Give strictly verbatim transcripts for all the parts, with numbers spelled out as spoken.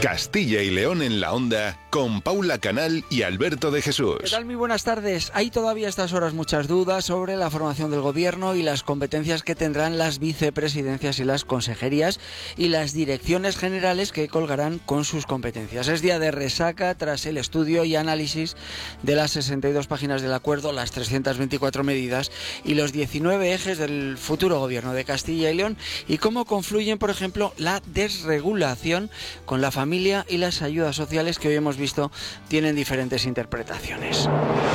Castilla y León en la Onda, con Paula Canal y Alberto de Jesús. ¿Qué tal? Muy buenas tardes. Hay todavía a estas horas muchas dudas sobre la formación del gobierno y las competencias que tendrán las vicepresidencias y las consejerías y las direcciones generales que colgarán con sus competencias. Es día de resaca tras el estudio y análisis de las sesenta y dos páginas del acuerdo, las trescientas veinticuatro medidas y los diecinueve ejes del futuro gobierno de Castilla y León y cómo confluyen, por ejemplo, la desregulación con la familia y las ayudas sociales que hoy hemos visto tienen diferentes interpretaciones.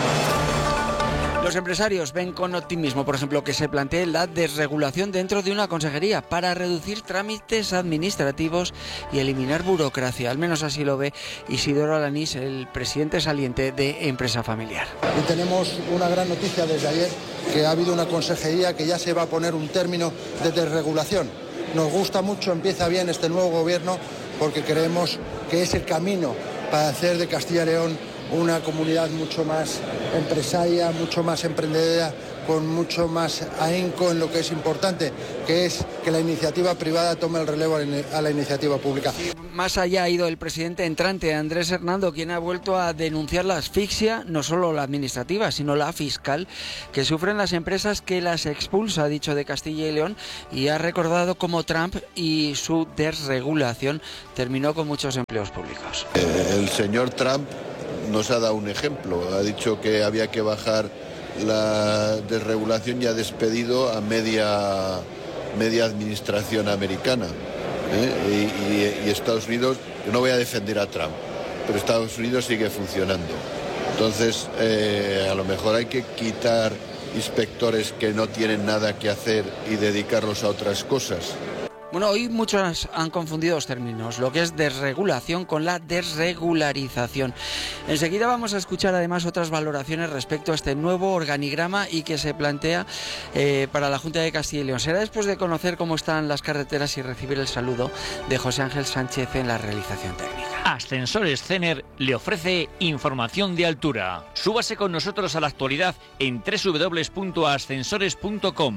Los empresarios ven con optimismo, por ejemplo, que se plantee la desregulación dentro de una consejería para reducir trámites administrativos y eliminar burocracia. Al menos así lo ve Isidoro Alanís, el presidente saliente de Empresa Familiar. Y tenemos una gran noticia desde ayer, que ha habido una consejería que ya se va a poner un término de desregulación. Nos gusta mucho, empieza bien este nuevo gobierno, porque creemos que es el camino para hacer de Castilla y León una comunidad mucho más empresaria, mucho más emprendedora, con mucho más ahínco en lo que es importante, que es que la iniciativa privada tome el relevo a la iniciativa pública. Sí, más allá ha ido el presidente entrante, Andrés Hernando, quien ha vuelto a denunciar la asfixia, no solo la administrativa, sino la fiscal, que sufren las empresas que las expulsa, ha dicho, de Castilla y León, y ha recordado cómo Trump y su desregulación terminó con muchos empleos públicos. El señor Trump nos ha dado un ejemplo, ha dicho que había que bajar la desregulación y ha despedido a media, media administración americana. ¿eh? Y, y, y Estados Unidos, yo no voy a defender a Trump, pero Estados Unidos sigue funcionando. Entonces, eh, a lo mejor hay que quitar inspectores que no tienen nada que hacer y dedicarlos a otras cosas. Bueno, hoy muchos han confundido los términos, lo que es desregulación con la desregularización. Enseguida vamos a escuchar además otras valoraciones respecto a este nuevo organigrama y que se plantea eh, para la Junta de Castilla y León. Será después de conocer cómo están las carreteras y recibir el saludo de José Ángel Sánchez en la realización técnica. Ascensores Cener le ofrece información de altura. Súbase con nosotros a la actualidad en doble u doble u doble u punto ascensores punto com.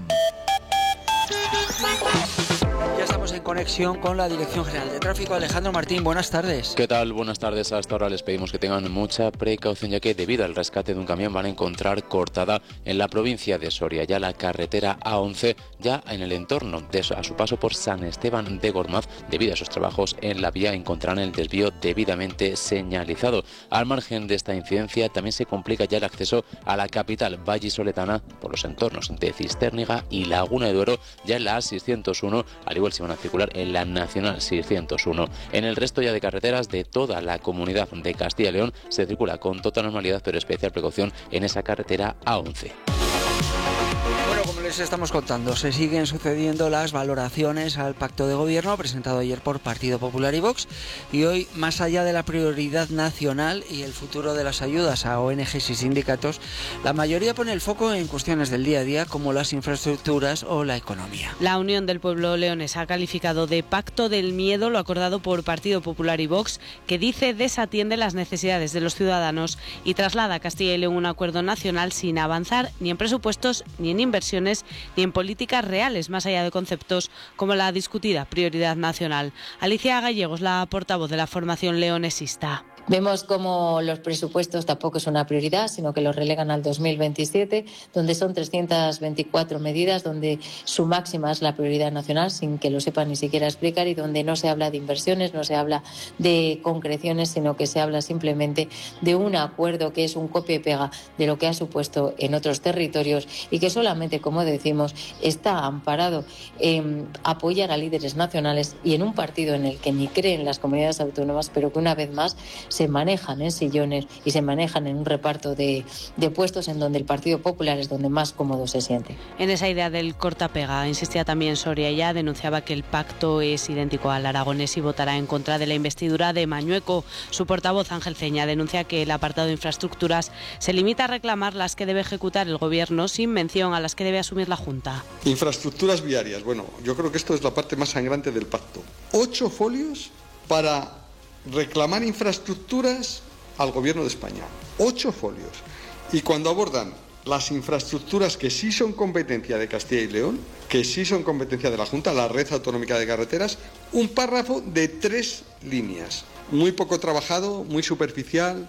Ya estamos en conexión con la Dirección General de Tráfico. Alejandro Martín, buenas tardes. ¿Qué tal? Buenas tardes. Hasta ahora les pedimos que tengan mucha precaución, ya que debido al rescate de un camión van a encontrar cortada en la provincia de Soria ya la carretera A once, ya en el entorno de a su paso por San Esteban de Gormaz. Debido a esos trabajos en la vía encontrarán el desvío debidamente señalizado. Al margen de esta incidencia también se complica ya el acceso a la capital vallisoletana por los entornos de Cistérniga y Laguna de Duero, ya en la A seiscientos uno, al igual se van a circular en la Nacional seiscientos uno. En el resto ya de carreteras de toda la comunidad de Castilla y León se circula con total normalidad, pero especial precaución en esa carretera A once. Bueno, como les estamos contando, se siguen sucediendo las valoraciones al pacto de gobierno presentado ayer por Partido Popular y Vox, y hoy, más allá de la prioridad nacional y el futuro de las ayudas a O N Ges y sindicatos, la mayoría pone el foco en cuestiones del día a día como las infraestructuras o la economía. La Unión del Pueblo leonés ha calificado de pacto del miedo lo acordado por Partido Popular y Vox, que dice desatiende las necesidades de los ciudadanos y traslada a Castilla y León un acuerdo nacional sin avanzar ni en presupuestos ni en inversiones ni en políticas reales, más allá de conceptos como la discutida prioridad nacional. Alicia Gallegos, la portavoz de la formación leonesista. Vemos como los presupuestos tampoco es una prioridad, sino que los relegan al dos mil veintisiete, donde son trescientas veinticuatro medidas, donde su máxima es la prioridad nacional, sin que lo sepa ni siquiera explicar, y donde no se habla de inversiones, no se habla de concreciones, sino que se habla simplemente de un acuerdo que es un copia y pega de lo que ha supuesto en otros territorios y que solamente, como decimos, está amparado en apoyar a líderes nacionales y en un partido en el que ni creen las comunidades autónomas, pero que una vez más se manejan en sillones y se manejan en un reparto de, de puestos en donde el Partido Popular es donde más cómodo se siente. En esa idea del corta-pega insistía también Soria. Ya denunciaba que el pacto es idéntico al aragonés y votará en contra de la investidura de Mañueco. Su portavoz, Ángel Ceña, denuncia que el apartado de infraestructuras se limita a reclamar las que debe ejecutar el Gobierno sin mención a las que debe asumir la Junta. Infraestructuras viarias. Bueno, yo creo que esto es la parte más sangrante del pacto. Ocho folios para reclamar infraestructuras al Gobierno de España. Ocho folios. Y cuando abordan las infraestructuras que sí son competencia de Castilla y León, que sí son competencia de la Junta, la Red Autonómica de Carreteras, un párrafo de tres líneas. Muy poco trabajado, muy superficial,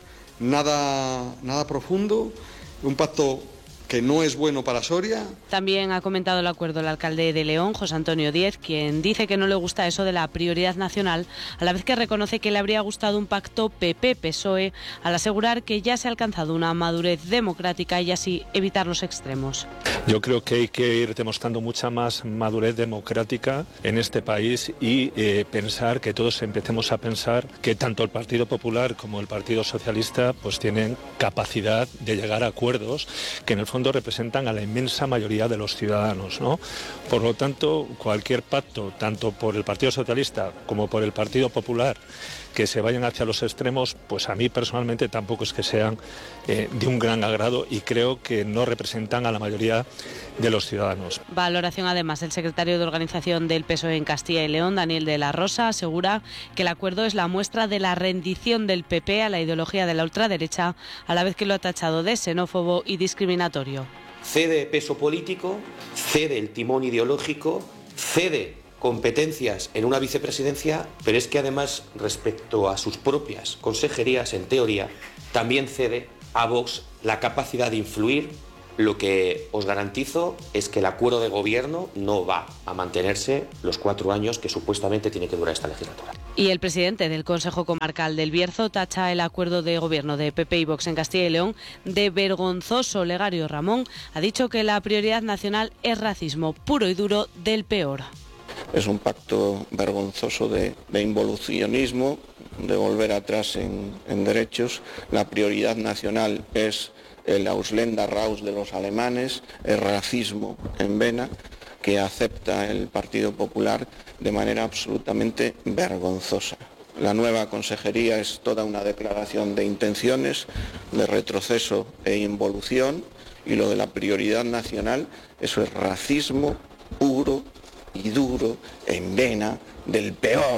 nada, nada profundo, un pacto que no es bueno para Soria. También ha comentado el acuerdo el alcalde de León, José Antonio Díez, quien dice que no le gusta eso de la prioridad nacional, a la vez que reconoce que le habría gustado un pacto P P P S O E, al asegurar que ya se ha alcanzado una madurez democrática y así evitar los extremos. Yo creo que hay que ir demostrando mucha más madurez democrática en este país y eh, pensar que todos empecemos a pensar que tanto el Partido Popular como el Partido Socialista pues tienen capacidad de llegar a acuerdos que en el fondo representan a la inmensa mayoría de los ciudadanos, ¿no? Por lo tanto, cualquier pacto, tanto por el Partido Socialista como por el Partido Popular, que se vayan hacia los extremos, pues a mí personalmente tampoco es que sean eh, de un gran agrado y creo que no representan a la mayoría de los ciudadanos. Valoración además del secretario de organización del P S O E en Castilla y León, Daniel de la Rosa, asegura que el acuerdo es la muestra de la rendición del P P a la ideología de la ultraderecha, a la vez que lo ha tachado de xenófobo y discriminatorio. Cede peso político, cede el timón ideológico, cede competencias en una vicepresidencia, pero es que además respecto a sus propias consejerías, en teoría, también cede a Vox la capacidad de influir. Lo que os garantizo es que el acuerdo de gobierno no va a mantenerse los cuatro años que supuestamente tiene que durar esta legislatura. Y el presidente del Consejo Comarcal del Bierzo tacha el acuerdo de gobierno de P P y Vox en Castilla y León de vergonzoso. Legario Ramón ha dicho que la prioridad nacional es racismo puro y duro del peor. Es un pacto vergonzoso de, de involucionismo, de volver atrás en, en derechos. La prioridad nacional es el Ausländer Raus de los alemanes, el racismo en vena que acepta el Partido Popular de manera absolutamente vergonzosa. La nueva consejería es toda una declaración de intenciones, de retroceso e involución, y lo de la prioridad nacional, eso es racismo puro y duro en vena del peor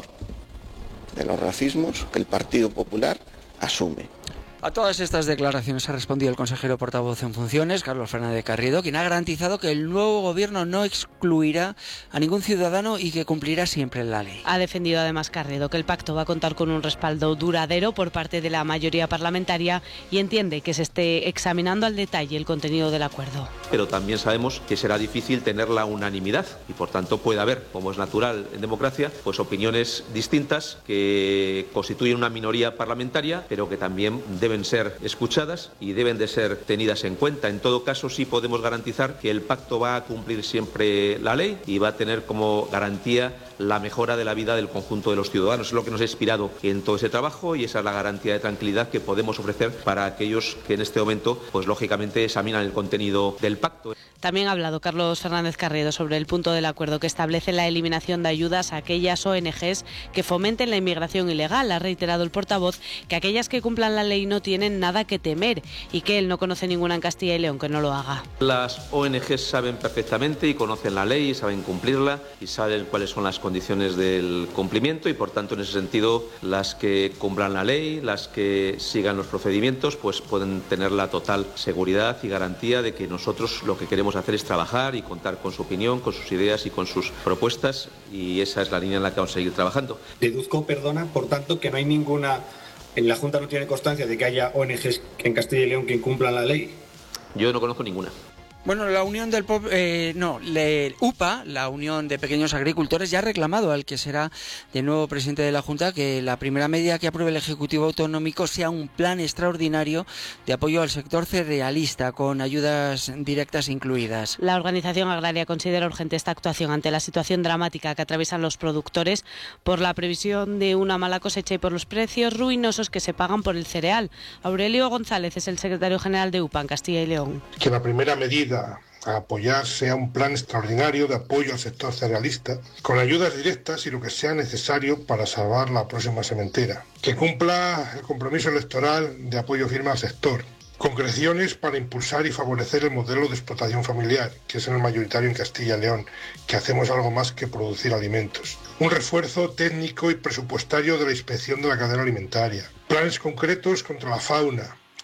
de los racismos que el Partido Popular asume. A todas estas declaraciones ha respondido el consejero portavoz en funciones, Carlos Fernández Carriedo, quien ha garantizado que el nuevo gobierno no excluirá a ningún ciudadano y que cumplirá siempre la ley. Ha defendido además Carriedo que el pacto va a contar con un respaldo duradero por parte de la mayoría parlamentaria y entiende que se esté examinando al detalle el contenido del acuerdo. Pero también sabemos que será difícil tener la unanimidad y por tanto puede haber, como es natural en democracia, pues opiniones distintas que constituyen una minoría parlamentaria, pero que también deben ser escuchadas y deben de ser tenidas en cuenta. En todo caso, sí podemos garantizar que el pacto va a cumplir siempre la ley y va a tener como garantía la mejora de la vida del conjunto de los ciudadanos. Es lo que nos ha inspirado en todo ese trabajo y esa es la garantía de tranquilidad que podemos ofrecer para aquellos que en este momento, pues lógicamente, examinan el contenido del pacto. También ha hablado Carlos Fernández Carriedo sobre el punto del acuerdo que establece la eliminación de ayudas a aquellas O N Ges que fomenten la inmigración ilegal. Ha reiterado el portavoz que aquellas que cumplan la ley no tienen nada que temer y que él no conoce ninguna en Castilla y León que no lo haga. Las O N Ges saben perfectamente y conocen la ley, y saben cumplirla y saben cuáles son las condiciones del cumplimiento y por tanto en ese sentido las que cumplan la ley, las que sigan los procedimientos, pues pueden tener la total seguridad y garantía de que nosotros lo que queremos hacer es trabajar y contar con su opinión, con sus ideas y con sus propuestas y esa es la línea en la que vamos a seguir trabajando. Deduzco, perdona, por tanto, que no hay ninguna, en la Junta no tiene constancia de que haya O N Ges en Castilla y León que incumplan la ley. Yo no conozco ninguna. Bueno, la Unión del Pop, eh, no, le, U P A, la Unión de Pequeños Agricultores, ya ha reclamado al que será de nuevo presidente de la Junta que la primera medida que apruebe el Ejecutivo Autonómico sea un plan extraordinario de apoyo al sector cerealista, con ayudas directas incluidas. La organización agraria considera urgente esta actuación ante la situación dramática que atraviesan los productores por la previsión de una mala cosecha y por los precios ruinosos que se pagan por el cereal. Aurelio González es el secretario general de U P A en Castilla y León. Que la primera medida a apoyar sea un plan extraordinario de apoyo al sector cerealista, con ayudas directas y lo que sea necesario para salvar la próxima sementera. Que cumpla el compromiso electoral de apoyo firme al sector. Concreciones para impulsar y favorecer el modelo de explotación familiar, que es el mayoritario en Castilla y León, que hacemos algo más que producir alimentos. Un refuerzo técnico y presupuestario de la inspección de la cadena alimentaria. Planes concretos contra la fauna,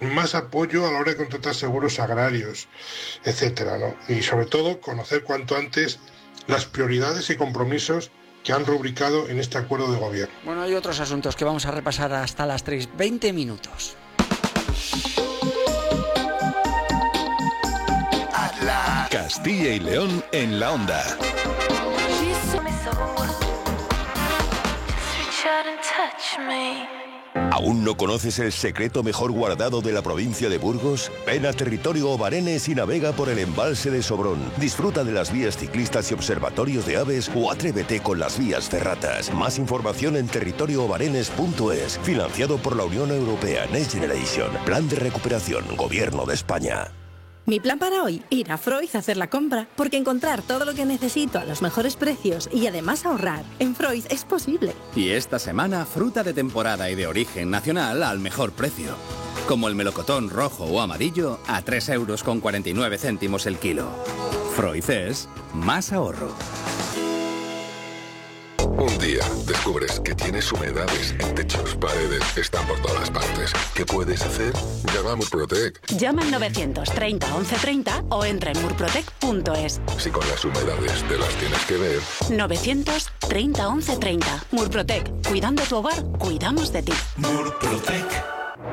más apoyo a la hora de contratar seguros agrarios, etcétera, ¿no? Y sobre todo conocer cuanto antes las prioridades y compromisos que han rubricado en este acuerdo de gobierno. Bueno, hay otros asuntos que vamos a repasar hasta las tres, veinte minutos. Castilla y León en la onda. ¿Aún no conoces el secreto mejor guardado de la provincia de Burgos? Ven a Territorio Obarenes y navega por el embalse de Sobrón. Disfruta de las vías ciclistas y observatorios de aves o atrévete con las vías ferratas. Más información en territorio obarenes punto es. Financiado por la Unión Europea Next Generation. Plan de recuperación. Gobierno de España. Mi plan para hoy, ir a Freud a hacer la compra, porque encontrar todo lo que necesito a los mejores precios y además ahorrar en Freud es posible. Y esta semana, fruta de temporada y de origen nacional al mejor precio. Como el melocotón rojo o amarillo a tres euros con cuarenta y nueve céntimos el kilo. Freud es más ahorro. Un día descubres que tienes humedades en techos, paredes, están por todas partes. ¿Qué puedes hacer? Llama a Murprotec. Llama al novecientos treinta once treinta o entra en murprotec punto es. Si con las humedades te las tienes que ver. novecientos treinta once treinta. Murprotec. Cuidando tu hogar, cuidamos de ti. Murprotec.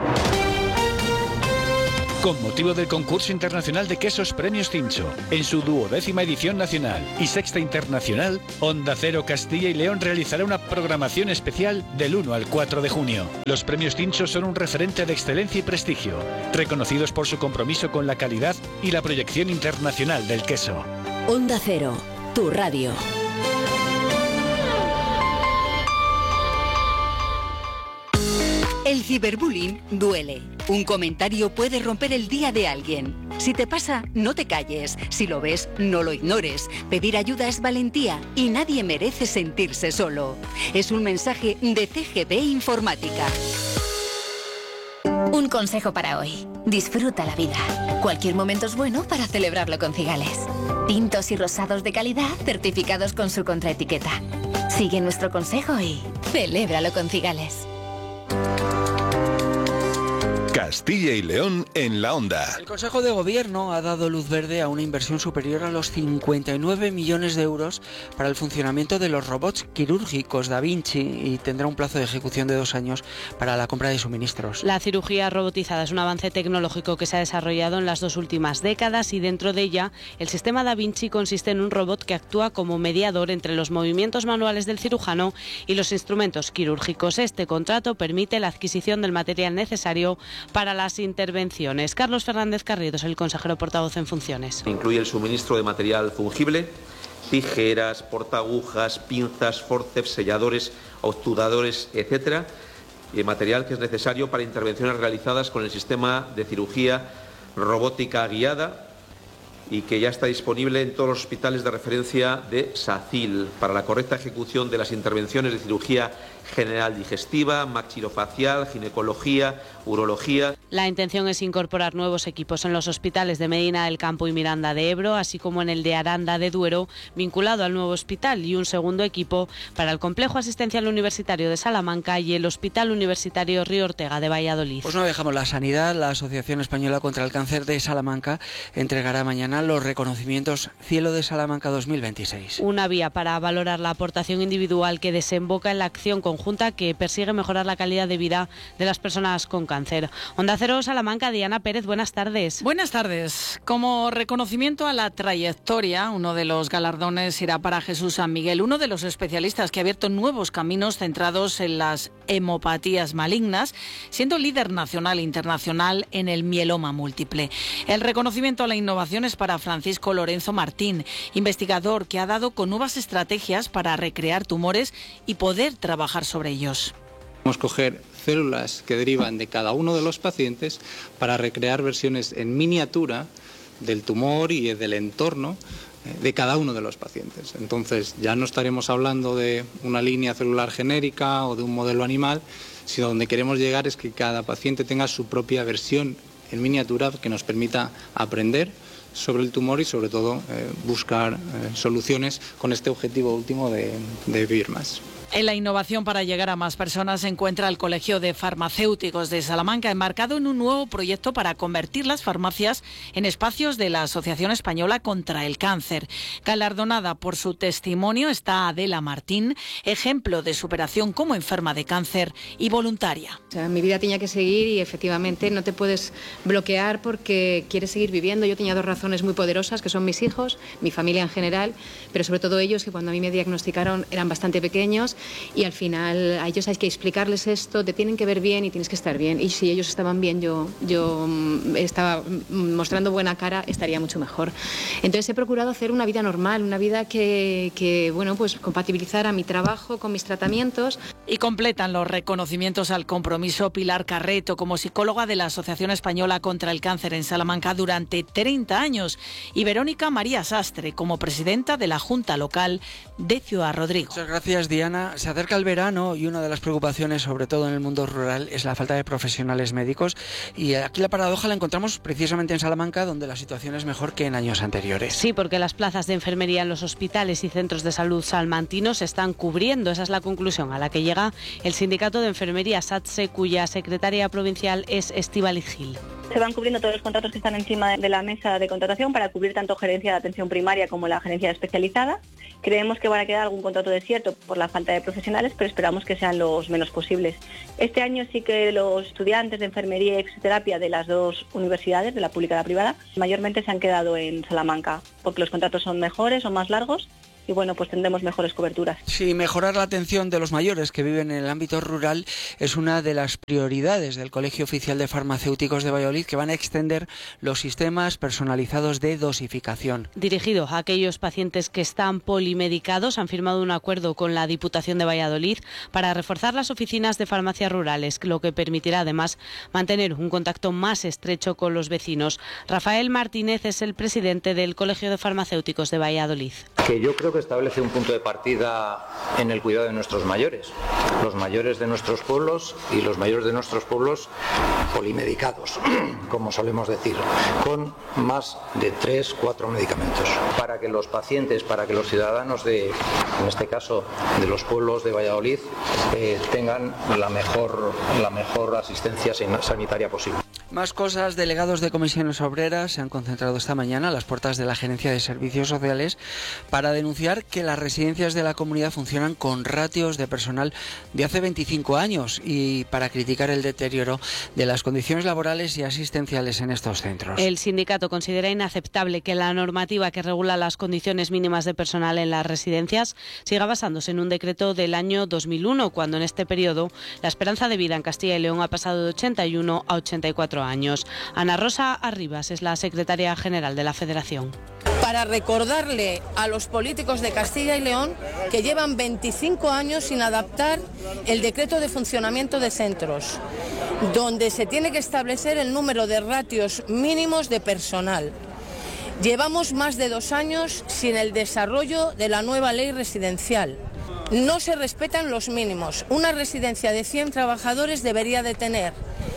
Con motivo del concurso internacional de quesos Premios Tincho, en su duodécima edición nacional y sexta internacional, Onda Cero Castilla y León realizará una programación especial del uno al cuatro de junio. Los Premios Tincho son un referente de excelencia y prestigio, reconocidos por su compromiso con la calidad y la proyección internacional del queso. Onda Cero, tu radio. El ciberbullying duele. Un comentario puede romper el día de alguien. Si te pasa, no te calles. Si lo ves, no lo ignores. Pedir ayuda es valentía y nadie merece sentirse solo. Es un mensaje de C G B Informática. Un consejo para hoy. Disfruta la vida. Cualquier momento es bueno para celebrarlo con Cigales. Tintos y rosados de calidad certificados con su contraetiqueta. Sigue nuestro consejo y celébralo con Cigales. Castilla y León en la onda. El Consejo de Gobierno ha dado luz verde a una inversión superior a los cincuenta y nueve millones de euros para el funcionamiento de los robots quirúrgicos Da Vinci y tendrá un plazo de ejecución de dos años para la compra de suministros. La cirugía robotizada es un avance tecnológico que se ha desarrollado en las dos últimas décadas y dentro de ella el sistema Da Vinci consiste en un robot que actúa como mediador entre los movimientos manuales del cirujano y los instrumentos quirúrgicos. Este contrato permite la adquisición del material necesario para las intervenciones. Carlos Fernández Carriedo es el consejero portavoz en funciones. Incluye el suministro de material fungible, tijeras, portaagujas, pinzas, fórceps, selladores, obturadores, etcétera, y material que es necesario para intervenciones realizadas con el sistema de cirugía robótica guiada y que ya está disponible en todos los hospitales de referencia de SACIL para la correcta ejecución de las intervenciones de cirugía general digestiva, maxilofacial, ginecología, urología. La intención es incorporar nuevos equipos en los hospitales de Medina del Campo y Miranda de Ebro, así como en el de Aranda de Duero, vinculado al nuevo hospital, y un segundo equipo para el Complejo Asistencial Universitario de Salamanca y el Hospital Universitario Río Ortega de Valladolid. Pues no dejamos la sanidad. La Asociación Española contra el Cáncer de Salamanca entregará mañana los reconocimientos Cielo de Salamanca dos mil veintiséis. Una vía para valorar la aportación individual que desemboca en la acción conjunta que persigue mejorar la calidad de vida de las personas con cáncer. Onda Cero Salamanca, Diana Pérez, buenas tardes. Buenas tardes. Como reconocimiento a la trayectoria, uno de los galardones irá para Jesús San Miguel, uno de los especialistas que ha abierto nuevos caminos centrados en las hemopatías malignas, siendo líder nacional e internacional en el mieloma múltiple. El reconocimiento a la innovación es para Francisco Lorenzo Martín, investigador que ha dado con nuevas estrategias para recrear tumores y poder trabajar sobre ellos. Vamos a coger células que derivan de cada uno de los pacientes para recrear versiones en miniatura del tumor y del entorno de cada uno de los pacientes. Entonces ya no estaremos hablando de una línea celular genérica o de un modelo animal, sino donde queremos llegar es que cada paciente tenga su propia versión en miniatura que nos permita aprender sobre el tumor y sobre todo eh, buscar eh, soluciones con este objetivo último de, de vivir más. En la innovación para llegar a más personas se encuentra el Colegio de Farmacéuticos de Salamanca, enmarcado en un nuevo proyecto para convertir las farmacias en espacios de la Asociación Española contra el Cáncer. Galardonada por su testimonio está Adela Martín, ejemplo de superación como enferma de cáncer y voluntaria. O sea, mi vida tenía que seguir y efectivamente no te puedes bloquear porque quieres seguir viviendo. Yo tenía dos razones muy poderosas, que son mis hijos, mi familia en general, pero sobre todo ellos, que cuando a mí me diagnosticaron eran bastante pequeños. Y al final a ellos hay que explicarles esto, te tienen que ver bien y tienes que estar bien. Y si ellos estaban bien, yo, yo estaba mostrando buena cara, estaría mucho mejor. Entonces he procurado hacer una vida normal, una vida que, que bueno, pues compatibilizara mi trabajo con mis tratamientos. Y completan los reconocimientos al compromiso Pilar Carreto como psicóloga de la Asociación Española contra el Cáncer en Salamanca durante treinta años y Verónica María Sastre como presidenta de la Junta Local de Ciudad Rodrigo. Muchas gracias, Diana. Se acerca el verano y una de las preocupaciones, sobre todo en el mundo rural, es la falta de profesionales médicos. Y aquí la paradoja la encontramos precisamente en Salamanca, donde la situación es mejor que en años anteriores. Sí, porque las plazas de enfermería en los hospitales y centros de salud salmantinos se están cubriendo. Esa es la conclusión a la que llega el sindicato de enfermería SATSE, cuya secretaria provincial es Estíbaliz Gil. Se van cubriendo todos los contratos que están encima de la mesa de contratación para cubrir tanto gerencia de atención primaria como la gerencia especializada. Creemos que van a quedar algún contrato desierto por la falta de profesionales, pero esperamos que sean los menos posibles. Este año sí que los estudiantes de enfermería y exoterapia de las dos universidades, de la pública y la privada, mayormente se han quedado en Salamanca, porque los contratos son mejores, son más largos. Y bueno, pues tendremos mejores coberturas. Sí, mejorar la atención de los mayores que viven en el ámbito rural es una de las prioridades del Colegio Oficial de Farmacéuticos de Valladolid, que van a extender los sistemas personalizados de dosificación. Dirigido a aquellos pacientes que están polimedicados, han firmado un acuerdo con la Diputación de Valladolid para reforzar las oficinas de farmacias rurales, lo que permitirá además mantener un contacto más estrecho con los vecinos. Rafael Martínez es el presidente del Colegio de Farmacéuticos de Valladolid. Que yo creo que establece un punto de partida en el cuidado de nuestros mayores, los mayores de nuestros pueblos y los mayores de nuestros pueblos polimedicados, como solemos decir, con más de tres, cuatro medicamentos, para que los pacientes, para que los ciudadanos de, en este caso, de los pueblos de Valladolid, eh, tengan la mejor, la mejor asistencia sanitaria posible. Más cosas. Delegados de comisiones obreras se han concentrado esta mañana a las puertas de la Gerencia de Servicios Sociales para denunciar que las residencias de la comunidad funcionan con ratios de personal de hace veinticinco años y para criticar el deterioro de las condiciones laborales y asistenciales en estos centros. El sindicato considera inaceptable que la normativa que regula las condiciones mínimas de personal en las residencias siga basándose en un decreto del año dos mil uno, cuando en este periodo la esperanza de vida en Castilla y León ha pasado de ochenta y uno a ochenta y cuatro años. Ana Rosa Arribas es la secretaria general de la Federación. Para recordarle a los políticos de Castilla y León que llevan veinticinco años sin adaptar el decreto de funcionamiento de centros, donde se tiene que establecer el número de ratios mínimos de personal. Llevamos más de dos años sin el desarrollo de la nueva ley residencial. No se respetan los mínimos. Una residencia de cien trabajadores debería de tener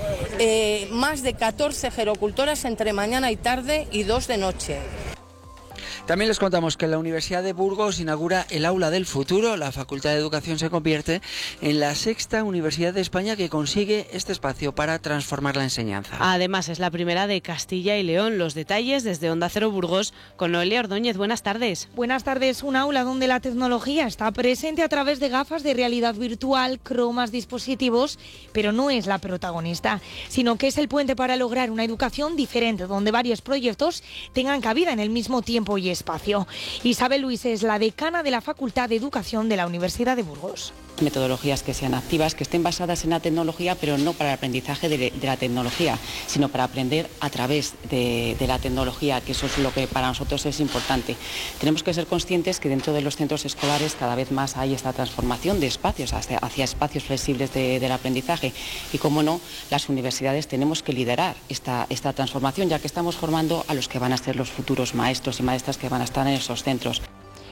eh, más de catorce gerocultoras entre mañana y tarde y dos de noche. También les contamos que la Universidad de Burgos inaugura el Aula del Futuro. La Facultad de Educación se convierte en la sexta universidad de España que consigue este espacio para transformar la enseñanza. Además, es la primera de Castilla y León. Los detalles desde Onda Cero Burgos con Noelia Ordóñez. Buenas tardes. Buenas tardes. Un aula donde la tecnología está presente a través de gafas de realidad virtual, cromas, dispositivos, pero no es la protagonista, sino que es el puente para lograr una educación diferente, donde varios proyectos tengan cabida en el mismo tiempo y espacio. Isabel Luis es la decana de la Facultad de Educación de la Universidad de Burgos. Metodologías que sean activas, que estén basadas en la tecnología, pero no para el aprendizaje de, de la tecnología, sino para aprender a través de, de la tecnología, que eso es lo que para nosotros es importante. Tenemos que ser conscientes que dentro de los centros escolares cada vez más hay esta transformación de espacios hacia, hacia espacios flexibles de, del aprendizaje y, cómo no, las universidades tenemos que liderar esta, esta transformación, ya que estamos formando a los que van a ser los futuros maestros y maestras que van a estar en esos centros.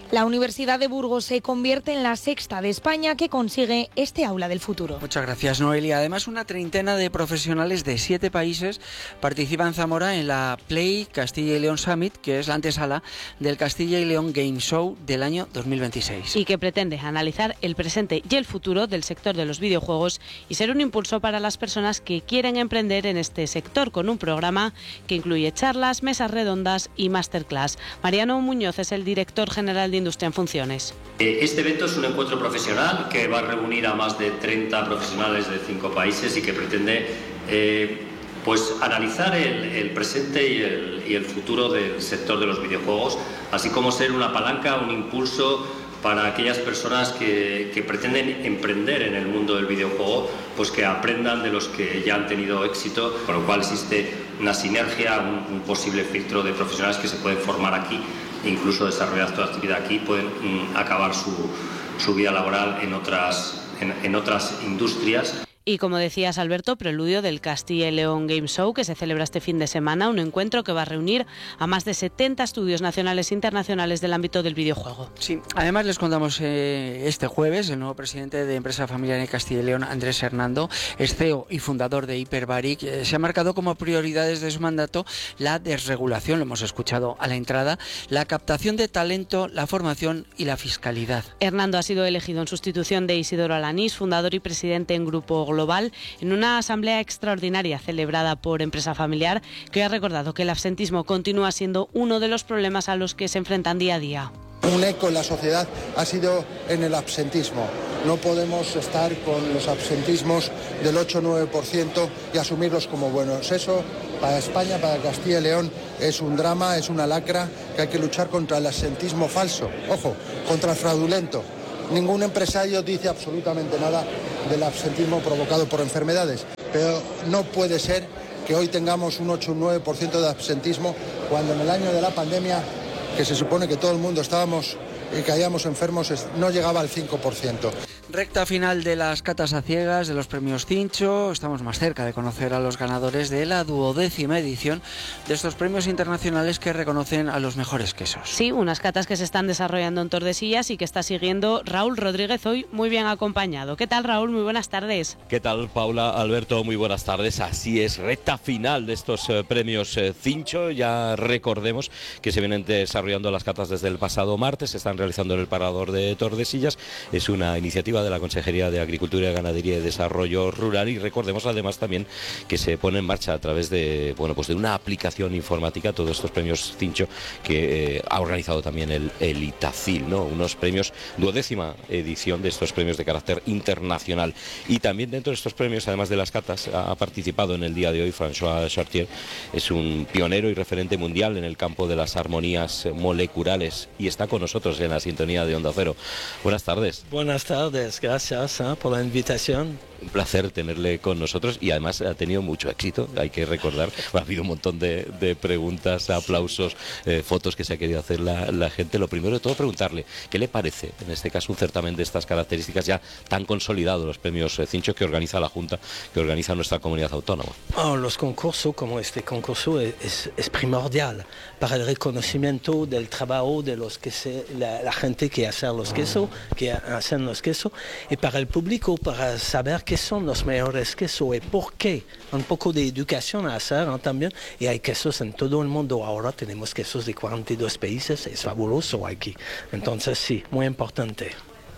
La Universidad de Burgos se convierte en la sexta de España que consigue este aula del futuro. Muchas gracias, Noelia. Además, una treintena de profesionales de siete países participan en Zamora en la Play Castilla y León Summit, que es la antesala del Castilla y León Game Show del año dos mil veintiséis. Y que pretende analizar el presente y el futuro del sector de los videojuegos y ser un impulso para las personas que quieren emprender en este sector, con un programa que incluye charlas, mesas redondas y masterclass. Mariano Muñoz es el director general de Industria en Funciones. Este evento es un encuentro profesional que va a reunir a más de treinta profesionales de cinco países y que pretende eh, pues analizar el, el presente y el, y el futuro del sector de los videojuegos, así como ser una palanca, un impulso para aquellas personas que, que pretenden emprender en el mundo del videojuego, pues que aprendan de los que ya han tenido éxito, con lo cual existe una sinergia, un, un posible filtro de profesionales que se pueden formar aquí, e incluso desarrollar toda actividad aquí, pueden mm, acabar su, su vida laboral en otras, en, en otras industrias. Y como decías, Alberto, preludio del Castilla y León Game Show, que se celebra este fin de semana, un encuentro que va a reunir a más de setenta estudios nacionales e internacionales del ámbito del videojuego. Sí, además les contamos eh, este jueves, el nuevo presidente de Empresa Familiar en Castilla y León, Andrés Hernando, es C E O y fundador de Hyperbaric, eh, se ha marcado como prioridades de su mandato la desregulación, lo hemos escuchado a la entrada, la captación de talento, la formación y la fiscalidad. Hernando ha sido elegido en sustitución de Isidoro Alanís, fundador y presidente en Grupo Global, en una asamblea extraordinaria celebrada por Empresa Familiar, que ha recordado que el absentismo continúa siendo uno de los problemas a los que se enfrentan día a día. Un eco en la sociedad ha sido en el absentismo. No podemos estar con los absentismos del ocho o nueve por ciento y asumirlos como buenos. Eso para España, para Castilla y León, es un drama, es una lacra que hay que luchar contra el absentismo falso. Ojo, contra el fraudulento. Ningún empresario dice absolutamente nada del absentismo provocado por enfermedades, pero no puede ser que hoy tengamos un ocho o un nueve por ciento de absentismo cuando en el año de la pandemia, que se supone que todo el mundo estábamos y caíamos enfermos, no llegaba al cinco por ciento. Recta final de las catas a ciegas de los premios Cincho. Estamos más cerca de conocer a los ganadores de la duodécima edición de estos premios internacionales que reconocen a los mejores quesos. Sí, unas catas que se están desarrollando en Tordesillas y que está siguiendo Raúl Rodríguez, hoy muy bien acompañado. ¿Qué tal, Raúl? Muy buenas tardes. ¿Qué tal, Paula? Alberto, muy buenas tardes. Así es, recta final de estos eh, premios eh, Cincho. Ya recordemos que se vienen desarrollando las catas desde el pasado martes, se están realizando en el Parador de Tordesillas. Es una iniciativa de la Consejería de Agricultura, Ganadería y Desarrollo Rural, y recordemos además también que se pone en marcha a través de, bueno, pues de una aplicación informática todos estos premios Cincho que eh, ha organizado también el, el Itacil, ¿no? Unos premios, duodécima edición de estos premios de carácter internacional. Y también dentro de estos premios, además de las catas, ha participado en el día de hoy François Chartier. Es un pionero y referente mundial en el campo de las armonías moleculares y está con nosotros en la sintonía de Onda Cero. Buenas tardes. Buenas tardes, gracias ¿eh? por la invitación. Un placer tenerle con nosotros y además ha tenido mucho éxito, hay que recordar. Ha habido un montón de, de preguntas, aplausos, eh, fotos que se ha querido hacer la, la gente. Lo primero de todo, preguntarle qué le parece, en este caso, un certamen de estas características ya tan consolidado, los premios eh, Cincho que organiza la Junta, que organiza nuestra comunidad autónoma. Oh, los concursos, como este concurso, es, es, es primordial para el reconocimiento del trabajo de los que se, la, la gente que hace los quesos, que hacen los quesos, y para el público, para saber qué son los mejores quesos y por qué. Un poco de educación a hacer ¿no? también. Y hay quesos en todo el mundo. Ahora tenemos quesos de cuarenta y dos países. Es fabuloso aquí. Entonces sí, muy importante.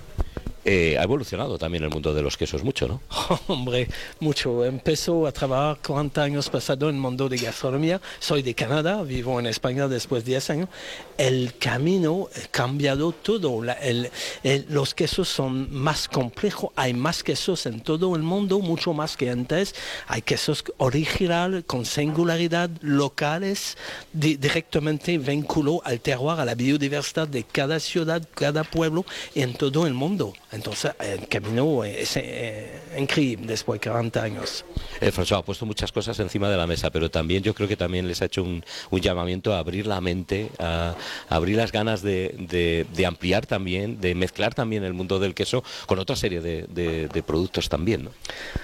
Eh, ha evolucionado también el mundo de los quesos mucho, ¿no? Oh, hombre, mucho. Empezó a trabajar cuarenta años pasado en el mundo de gastronomía. Soy de Canadá, vivo en España después de diez años. El camino ha cambiado todo. La, el, el, los quesos son más complejos. Hay más quesos en todo el mundo, mucho más que antes. Hay quesos originales, con singularidad, locales, di, directamente vinculados al terroir, a la biodiversidad de cada ciudad, cada pueblo y en todo el mundo. Entonces, el camino es eh, increíble después de cuarenta años. Eh, François ha puesto muchas cosas encima de la mesa, pero también yo creo que también les ha hecho un, un llamamiento a abrir la mente, a, a abrir las ganas de, de, de ampliar también, de mezclar también el mundo del queso con otra serie de, de, de productos también, ¿no?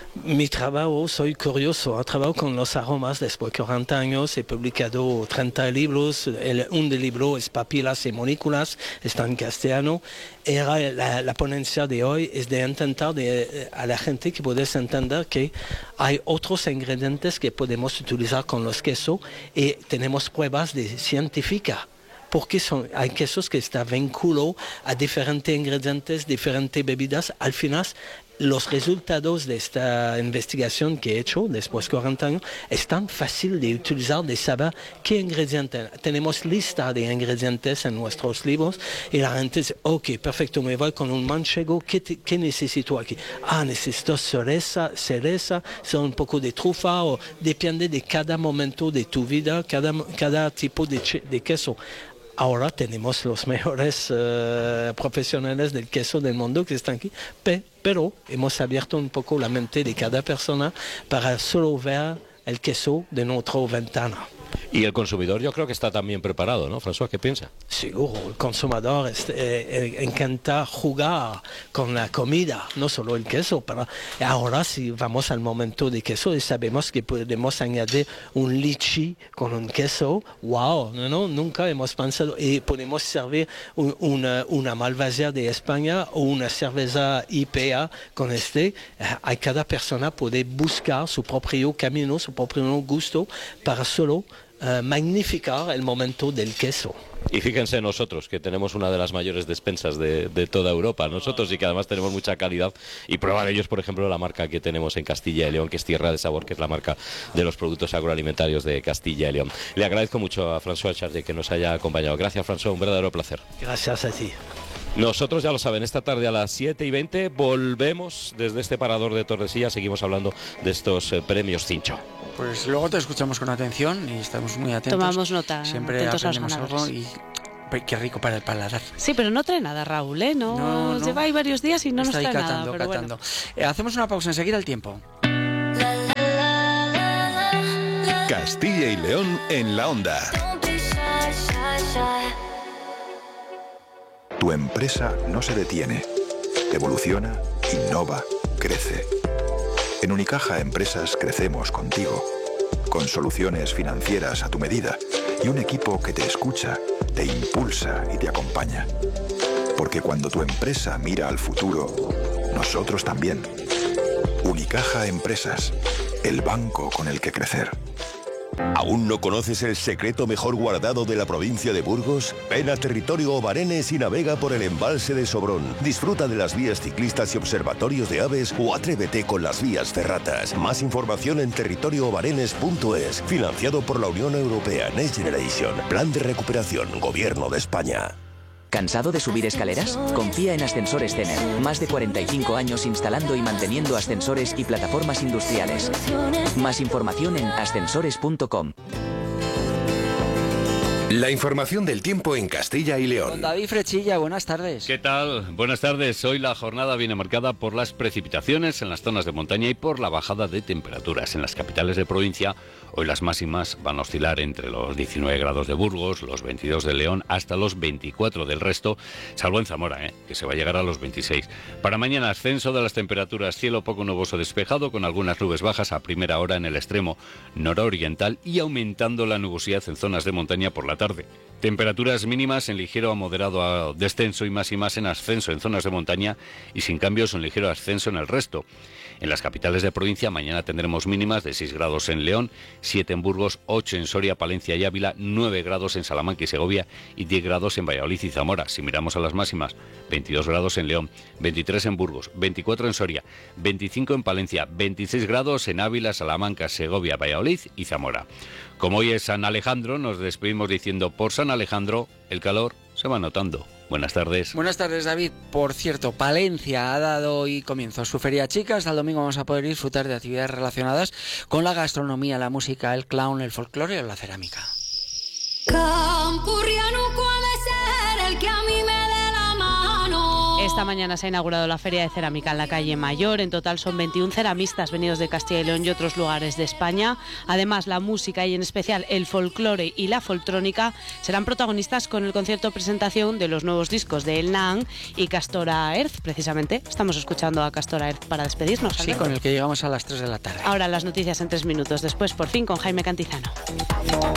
Mi trabajo, soy curioso, trabajo con los aromas después de cuarenta años, he publicado treinta libros, el, un del libro es Papilas y Moléculas, está en castellano. Era la, la ponencia de hoy es de intentar de, a la gente que puedes entender que hay otros ingredientes que podemos utilizar con los quesos y tenemos pruebas de científicas. Porque son, hay quesos que están vinculados a diferentes ingredientes, diferentes bebidas. Al final, los resultados de esta investigación que he hecho después de cuarenta años están fáciles de utilizar, de saber qué ingredientes. Tenemos lista de ingredientes en nuestros libros y la gente dice, ok, perfecto, me voy con un manchego, ¿qué, te, qué necesito aquí? Ah, necesito cereza, cereza, son un poco de trufa, o depende de cada momento de tu vida, cada, cada tipo de, de queso. Ahora tenemos los mejores uh, profesionales del queso del mundo que están aquí, pe, pero hemos abierto un poco la mente de cada persona para solo ver el queso de nuestra ventana. Y el consumidor yo creo que está también preparado, ¿no, François? ¿Qué piensa? Seguro, el consumidor es, eh, eh, encanta jugar con la comida, no solo el queso, pero ahora si vamos al momento de queso y sabemos que podemos añadir un lichi con un queso, wow, no, no, nunca hemos pensado, y podemos servir un, una, una Malvasia de España o una cerveza I P A con este, eh, cada persona puede buscar su propio camino, su propio gusto para solo Uh, magnificar el momento del queso. Y fíjense nosotros, que tenemos una de las mayores despensas de, de toda Europa, nosotros, y que además tenemos mucha calidad, y prueba de ellos, por ejemplo, la marca que tenemos en Castilla y León, que es Tierra de Sabor, que es la marca de los productos agroalimentarios de Castilla y León. Le agradezco mucho a François Chartier que nos haya acompañado. Gracias, François, un verdadero placer. Gracias a ti. Nosotros, ya lo saben, esta tarde a las siete y veinte volvemos desde este parador de Tordesillas, seguimos hablando de estos eh, premios Cincho. Pues luego te escuchamos con atención y estamos muy atentos. Tomamos nota. Siempre aprendemos algo y qué rico para el paladar. Sí, pero no trae nada, Raúl, ¿eh? No, no, no. Lleva ahí varios días y no Está nos trae catando, nada. Pero catando. Bueno. Eh, hacemos una pausa, enseguida el tiempo. Castilla y León en la onda. Tu empresa no se detiene. Evoluciona, innova, crece. En Unicaja Empresas crecemos contigo, con soluciones financieras a tu medida y un equipo que te escucha, te impulsa y te acompaña. Porque cuando tu empresa mira al futuro, nosotros también. Unicaja Empresas, el banco con el que crecer. ¿Aún no conoces el secreto mejor guardado de la provincia de Burgos? Ven a Territorio Obarenes y navega por el embalse de Sobrón. Disfruta de las vías ciclistas y observatorios de aves o atrévete con las vías ferratas. Más información en territorio obarenes punto es. Financiado por la Unión Europea Next Generation. Plan de recuperación. Gobierno de España. ¿Cansado de subir escaleras? Confía en Ascensores Cener. Más de cuarenta y cinco años instalando y manteniendo ascensores y plataformas industriales. Más información en ascensores punto com. La información del tiempo en Castilla y León. Don David Frechilla, buenas tardes. ¿Qué tal? Buenas tardes. Hoy la jornada viene marcada por las precipitaciones en las zonas de montaña y por la bajada de temperaturas. En las capitales de provincia, hoy las máximas van a oscilar entre los diecinueve grados de Burgos, los veintidós de León, hasta los veinticuatro del resto, salvo en Zamora, ¿eh? que se va a llegar a los veintiséis. Para mañana, ascenso de las temperaturas, cielo poco nuboso despejado, con algunas nubes bajas a primera hora en el extremo nororiental y aumentando la nubosidad en zonas de montaña por la tarde. Temperaturas mínimas en ligero a moderado descenso y máximas en ascenso en zonas de montaña y sin cambios en ligero ascenso en el resto. En las capitales de provincia mañana tendremos mínimas de seis grados en León, siete en Burgos, ocho en Soria, Palencia y Ávila, nueve grados en Salamanca y Segovia y diez grados en Valladolid y Zamora. Si miramos a las máximas, veintidós grados en León, veintitrés en Burgos, veinticuatro en Soria, veinticinco en Palencia, veintiséis grados en Ávila, Salamanca, Segovia, Valladolid y Zamora. Como hoy es San Alejandro, nos despedimos diciendo por San Alejandro el calor se va notando. Buenas tardes. Buenas tardes, David. Por cierto, Palencia ha dado hoy comienzo a su feria chica. Hasta el domingo vamos a poder disfrutar de actividades relacionadas con la gastronomía, la música, el clown, el folclore o la cerámica. Esta Esta mañana se ha inaugurado la Feria de Cerámica en la calle Mayor. En total son veintiún ceramistas venidos de Castilla y León y otros lugares de España. Además, la música y en especial el folclore y la foltrónica serán protagonistas con el concierto presentación de los nuevos discos de El Nang y Castora Earth. Precisamente estamos escuchando a Castora Earth para despedirnos. Sí, con el que llegamos a las tres de la tarde. Ahora las noticias en tres minutos. Después, por fin, con Jaime Cantizano.